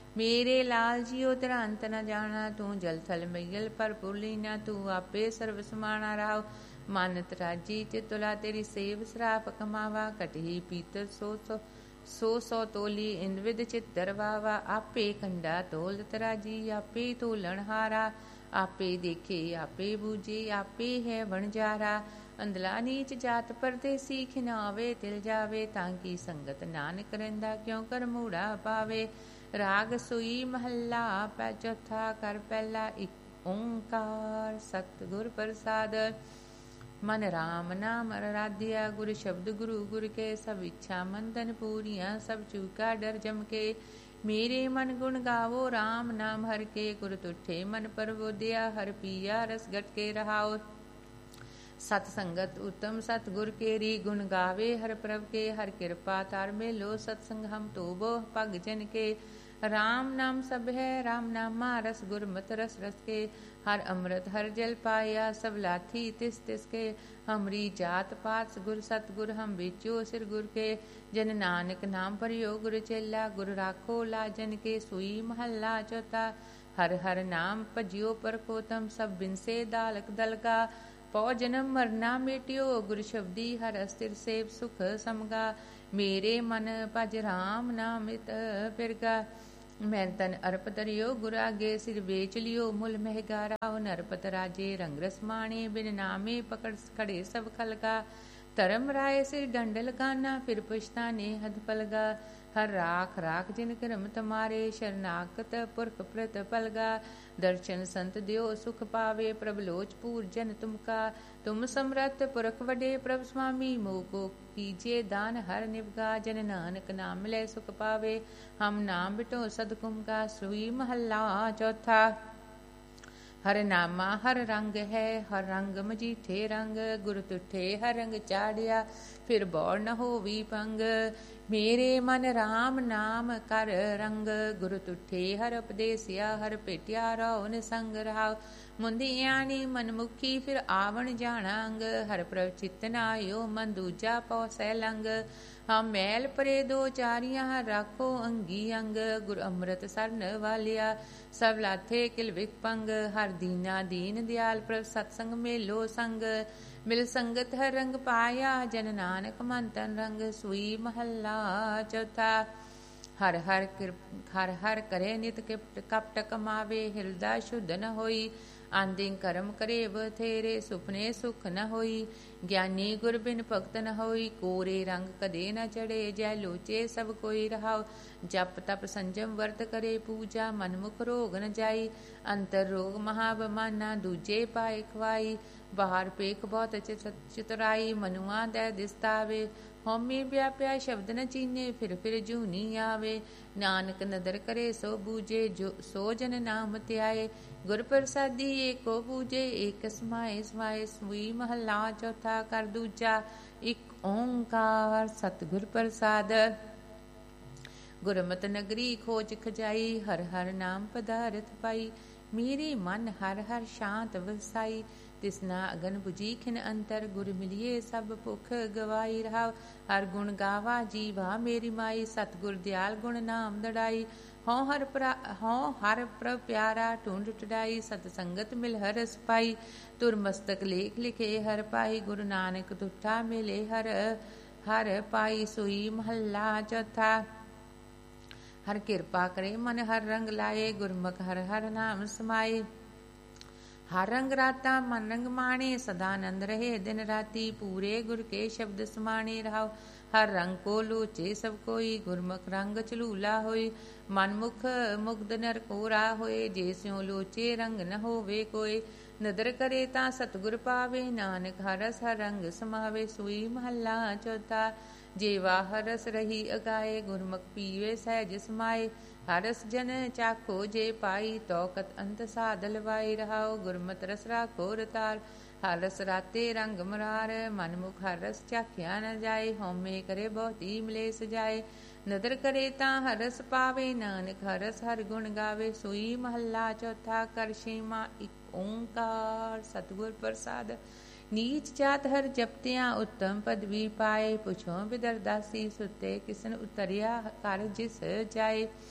मेरे लाल जियो तेरा अंत न जाना, तू जल थल मैयल पर पुलीना, तू आपे सर्व समाना राव। मानत राजी चितुला तेरी सेव सराप कमावा, कटही पीतर सौ तोली इंद्रविद चित दरवावा। आपे कंडा तोलत राजी, आपे तोलन हारा, आपे देखे आपे बूझे, आपे है वणजारा। अंधला नीच जात परदेसी, खिनावे तिल जावे, तांकी संगत नानक रहिंदा, क्यों कर मूढ़ा पावे। राग सुई महला पै चौथा, कर पहला एक ओंकार सतगुर प्रसाद। मन राम नाम आराध्या, गुर शब्द गुरु गुर के, सब इच्छा मंदन पूरियां, सब चूका डर जम के। मेरे मन गुण गावो राम नाम हर के, गुर तुठे मन परबोध्या, हर पिया रस गट के रहाओ। सत संगत उत्तम सतगुर केरी, गुण गावे हर प्रभ के, हर कृपा तार मेलो सत्संग हम तो बो पग जन के। राम नाम सब है राम नामा, रस गुर मत रस रस के, हर अमृत हर जल पाया, सब लाथी तिस तिस के। हमरी जात पात गुर सतगुर, हम बेचो सिर गुर के। जन नानक नाम परियो गुर चेला, गुर राखो लाजन के। सुई महला चौथा, हर हर नाम भजियो पर कोतम, सब बिन से दालक दलगा। पौ जन्म मरना मेटियो, गुर शब्दी हर अस्थिर सेव सुख समगा। मेरे मन भज राम नामित फिरगा, मैं तन अर्प तरियो गुर आगे। सिर बेच लियो मुल महगारा, नरपत राजे रंग रस माणे, बिन नामे पकड़ खड़े सब खलगा। धर्म राय सिर डंडल गाना, फिर पुछताने हद पलगा। हर राख राख जिन करम तुम्हारे, शरणागत पुरख प्रत पलगा। दर्शन संत दियो सुख पावे, प्रभ लोच पूर जन तुमका। तुम समरथ पुरख वडे प्रभ स्वामी, मोको कीजिए दान हर निभगा। जन नानक नाम ले सुख पावे, हम नाम बिटो सदकुम का। सुई महला चौथा, हर नामा हर रंग है, हर रंग मजीठे रंग। गुर तुठे हर रंग चाड़िया, फिर बौर न होवी पंग। मेरे मन राम नाम कर रंग, गुर तुठे हर उपदेसिया। हर पेटिया रहो निसंग रहाओ, मुंदियानी मनमुखी, फिर आवण जाना अंग। हर प्रभ चित्त नायो, मन दूजा पौ सैलंग। हम मैल परे दो चारियां, राखो अंगी अंग। गुर अमृत सरन वालिया, सब लाथे किल विक पंग। हर दीना दीन दयाल, प्रभ सत्संग मेलो संग। मिल संगत हर रंग पाया, जन नानक मन तन रंग। सुई महला चौथा, हर हर करे नित कपट कमावे, हिरदा शुद्ध न होई। आंधिक कर्म करे बथेरे, सुपने सुख न होई। ज्ञानी गुर बिन भगत न होई, कोरे रंग कदे न चढ़े। जय लोचे सब कोई रहाओ, जप तप संजम वर्त करे पूजा। मनमुख रोग न जाई, अंतर रोग महाबमाना। दूजे पाए खवाई, बाहर पेख बहुत चितराई। मनुआ दै दिसतावे, होमी व्याप्या शब्द न चीने। फिर जूनी आवे, नानक नदर करे सो बूझे। जो सो जन नाम त्याए, गुर प्रसादी एको पूजे। एक समाए समाए, सुई महला चौथा। कर दूजा एक ओंकार सतगुर प्रसाद। गुरमत नगरी खोज खजाई, हर हर नाम पदारथ पाई। मेरे मन हर हर शांत वसाई, तिसना अगन बुझी खिन अंतर। गुर मिलिए सब भुख गवाई रहाओ, हर गुण गावा जीवा मेरी माई। सतगुर दयाल गुण नाम दड़ाई, हों हर प्रभ प्यारा ढूंढ टुडाई। सतसंगत मिल हरस पाई, तुर मस्तक लेख लिखे हर पाई। गुरु नानक तुठा मिले हर हर पाई। सुई महला चौथा, हर कृपा करे मन हर रंग लाए। गुरमुख हर हर नाम समाए, हर रंग राता मन रंग माणे। सदानंद रहे दिन राती, पूरे गुर के शब्द समाणे रहाओ। हर रंग को लोचे सब कोई, गुरमुख रंग चलूला होई। मनमुख मुग्ध नर कोरा होए, जे स्यों लोचे रंग न होवे कोई। नदर करे ता सतगुर पावे, नानक हरस हर रंग समावे। सुई महला चौथा, जेवा हरस रही अगाए। गुरमुख पीवे सहज समाए, हरस जन चाखो जे पाई। तौकत अंत साधल वाई रहाओ, गुरमत रस राखो रतार। हर रस राते रंग मुरार, मनमुख हर रस चाख्या न जाए। होमे करे बहुती मिले सजाए, नदर करे ता हरस पावे। नानक हरस हर गुण गावे। सुई महला चौथा, कर सीमा एक ओंकार सतगुर प्रसाद। नीच जात हर जपतियां, उत्तम पदवी पाए। पुछो बिदर दासी सुते, किसन उतरिया कर जिस जाए।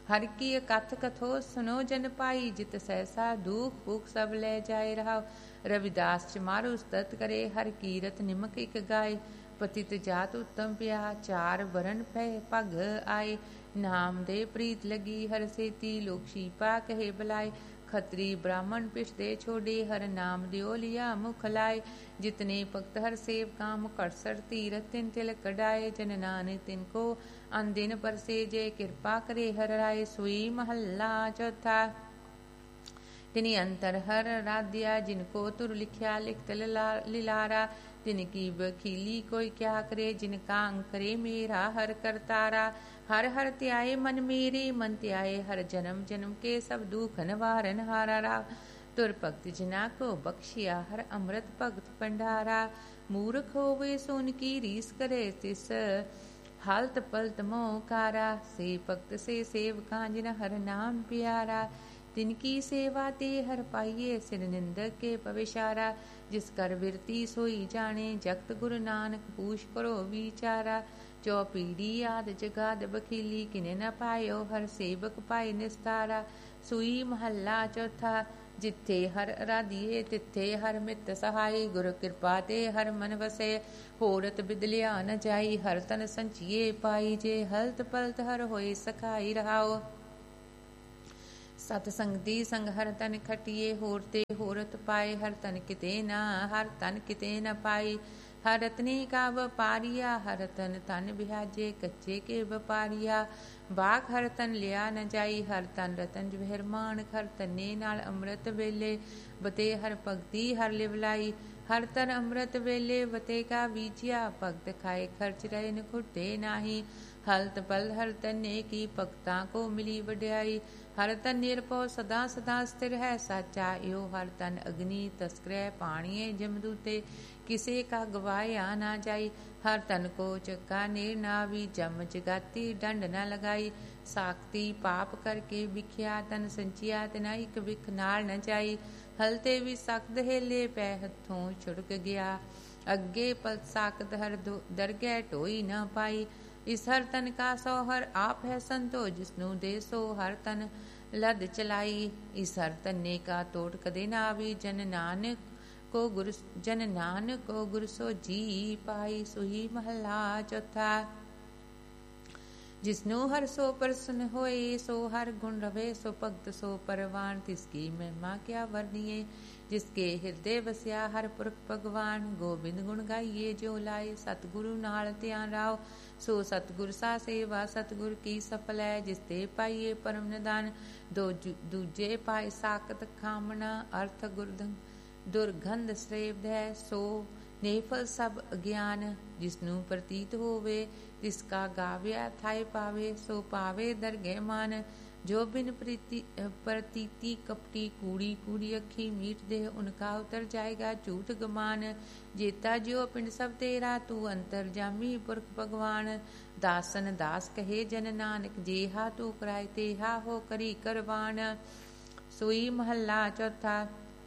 हर की कथ कथो सुनो जन पाई, जित सहसा दुख भूख सब ले जाए रहाओ। रविदास चमारो उस्तत करे, हर कीरत निमक इक गाय। पतित जात उत्तम पिया, चार वरन पै पग आए। नाम दे प्रीत लगी हर सेती, लोक शीपा कहे बलाए। खत्री ब्राह्मण पिछ दे छोड़े, हर नाम दियो लिया मुख लाए। जितने भगत हर सेव काम, करसर तीरथ तिन तिल कढ़ाए। जन नानक तिनको अनदिन परसे, जे कृपा करे हर राय। सोई महला चौथा। तिनि अंतर हर राध्या, जिनको तुर लिखिया लिखत लिलारा। तिनकी बखीली कोई क्या करे, जिनका अंकरे मेरा हर करतारा। हर हर त्याए मन मेरे, मन त्याए हर जन्म जन्म के, सब दुख निवारन हारा राव। तुर भगत जना को बख्शिया, हर अमृत भगत भंडारा। मूर्ख होवे सोन की रीस करे, तिस हालत पलत मोकारा। से भगत से सेवकां, जिन हर नाम प्यारा। तिनकी सेवा ते हर पाइये, सिर निंदक के पविशारा। जिस कर विरती सोई जाने, जगत गुरु नानक पूछ करो विचारा। चौ पीढ़ी आद जगाद बखीली, किने न पायो हर सेवक पाए निस्तारा। सुई महला चौथा। जिथे हर राधिए, तिथे हर मित सहाय। गुरु कृपा ते हर मन वसे, होरत बिदलिया न जाई। हर तन संचिए पाई, जे हलत पलत हर होए सखाई रहाओ। सतसंग दी संग हर तन खटिए, होरते होरत पाए। हर तन किते ना, हर तन किते न पाई। हर रतने का व्यापारिया, हर तन तन बिहाजे कच्चे के व्यापारिया। बाग हर तन लिया न जाई, हर तन रतन जवहर मानक। हर तने नाल अमृत वेले, बते हर भगती हर लिवलाई। हर तन अमृत वेले बते का बीजिया, भगत खाए खर्च रहे न खुटे नाही। हलत पल हर तने की, भगतां को मिली वड्याई। हर तन निरभौ सदा सदा स्थिर है, साचा यो हर तन अग्नि तस्कर। पाणिये जमदूते, किसे का गवाया ना जाई। हर तन को चक्का नेर नावी, जम जगाती डंड न लगाई। साक्ति पाप करके बिख्या, तन संचिया तिना इक बिख नाल न जाई। हलते भी सकद हेले, पै हथों छुड़क गया। अगे पल साकत हर दरगह ढोई न पाई। इस हर तन का सो हर आप है संतो, जिसनु दे सो हर तन लद चलाई। इस हर तन्ने का तोड़ कदे ना आवी, जन नानक को गुरु सो जी पाई। सुही महला चौथा। जिसनु हर सो प्रसन्न होए, सो हर गुण रवे। सो भगत सो परवान, तिसकी महिमा क्या वर्णिए। जिसके हृदय वसिया हर पुरख भगवान, गोबिंद गुण गाइए जो लाए। सतगुरु नाल ध्यान राव, सो सतगुर सा सेवा सतगुर की सफल है। जिसते पाइए परम निदान, दूजे पाए साकत खामना। अर्थ दुर्गंध श्रेष्ठ है, सो नेफल सब अज्ञान। जिसनु प्रतीत होवे, तिसका गाव्या थाय पावे। सो पावे दरगह मान, जो बिन प्रतीति कपटी। कूड़ी कूड़ी अखी मीठ देह, उनका उतर जाएगा झूठ गमान। जेता जो पिंड सब तेरा, तू अंतर जामी पुरख भगवान। दासन दास कहे जन नानक, जेहा तू कराए तेहा हो करी करवान। सोई महला चौथा।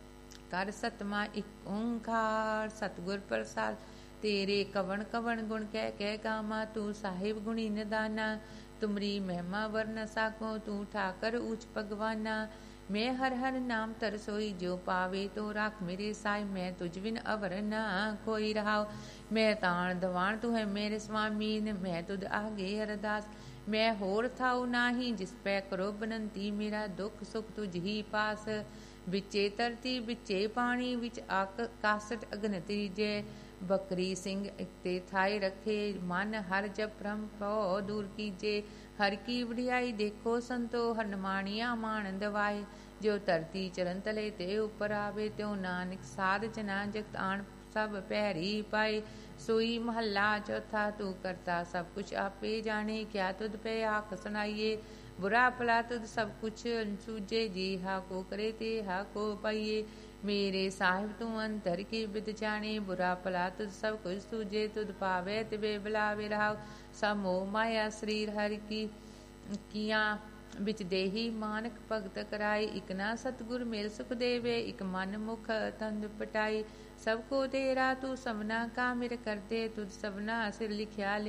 कर सतमा इक ओंकार, सतगुर प्रसाद तेरे। कवण कवण गुण कह गामा, तू साहिब गुणी निदाना। तुमरी महिमा वर न साको, तू ठाकर ऊंच भगवाना। मैं हर हर नाम तरसोई, जो पावे तो राख मेरे साई। मैं तुझ बिन अवर ना कोई रहाओ। मैं ताण दवाण तू है मेरे स्वामी, मैं तुझ आगे अरदास। मैं होर थाऊ नाही, जिस पै करो बनंती। मेरा दुख सुख तुझ ही पास। बिचे धरती बिचे पानी, विच कासट अगन त्रीजे। बकरी सिंह इकते थाए रखे, मन हर जप भ्रम पौ दूर कीजे। हर की वडियाई देखो संतो, हर नमाणिया मान दवाए। जो धरती चरण तले ते उपर आवे, त्यों नानक साध जना जगत आण सब पैरी पाए। सोई महला चौथा। तू करता सब कुछ आपे जाने, क्या तुद पे आख सुनाइए। बुरा भला तुद सब कुछ सूझे, जेहा को करे तेहा को पाइए। मेरे साहिब तू अंतर की बिद जाने, बुरा भला तुद सब कुछ सूझे। तुद पावे तिबे बुलावे रहाओ, सब मोह माया शरीर हर की किया। बिच देही मानक भगत कराई, इक ना सतगुर मेल सुख देवे। इक मन मुख तंद पटाई, सबको तेरा तू सबना का मेर कर दे। तुझ सबना सिर लिखिया लेख,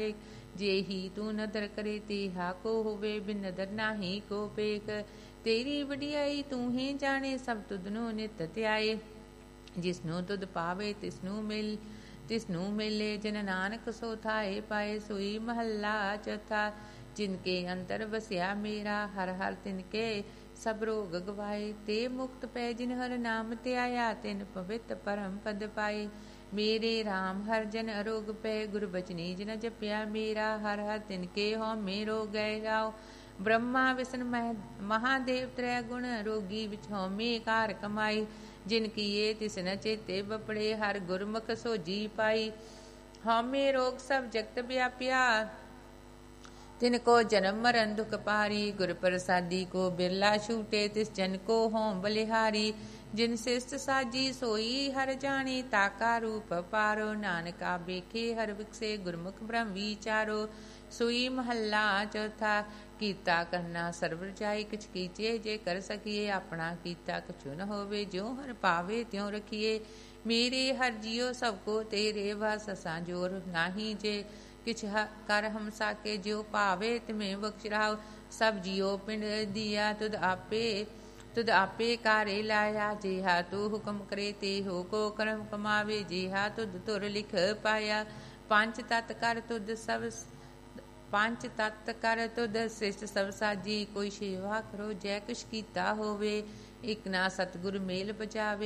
जेही तू नदर करे तेहा को होवे, बिन नदर नाही को पेख। तेरी वडियाई तू ही जाने, सब तुधनु नित ध्याए। जिसनु तुध पावे तिसनु मिले, जिन नानक सो थाए पाए। सोई महला चौथा। जिनके अंतर बसिया मेरा, हर हर तिनके सब रोग गवाए। ते मुक्त पै जिन हर नाम त्याया, तिन पवित्र परम पद पाए। मेरे राम हर जन अरोग पै, गुरु बचनी जिन जप्या मेरा। हर हर तिनके हो मेरो गए जाओ। ब्रह्मा विष्णु महादेव त्रय गुण, रोगी विच हो में कार कमाई। जिन किए तिस न चेते बपड़े, हर गुरमुख सो जी पाई। हौमे रोग सब जगत व्याप्या, तिनको जन्म मरण दुख पारी। गुर प्रसादी को बिरला छूटे, तिस जन को हों बलिहारी। जिन शिष्ट साजी सोई हर जाने, ताका रूप पारो। नानक बेखे हर विकसे, गुरमुख ब्रह्म विचारो। सोई महला चौथा। कीता करना सर्वर जाए, किछ कीचे जे कर सकिए। अपना कीता कछु न होवे, ज्यों हर पावे त्यों रखिए। मेरे हर जियो सबको तेरे, बस सांजोर नाही जे। किछ कर हम साके, ज्यों पावे तिमें बख्श राव। सब जियो पिंड दिया, तुद आपे कारे लाया। जेहा तू हुक्म करे ते हो को करम कमावे। जेहा तुद तुर लिख पाया। पंच तत् कर तुद श्रेष्ठ सब साजी। कोई सेवा करो जय कुछ कीता होवे। इक ना सतगुर मेल बजावे,